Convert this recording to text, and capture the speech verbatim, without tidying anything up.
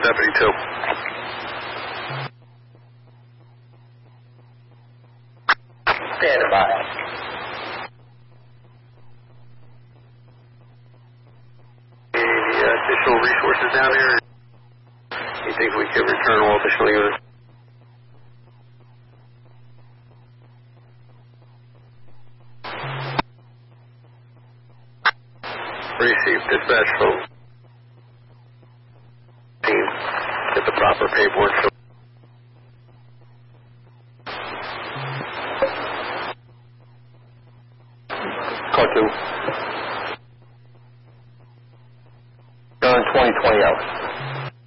Deputy two. Stand by. Any uh, additional resources down there? You think we could return all additional units? Received dispatch phone. Team, get the proper paperwork. Code two. Done twenty twenty hours.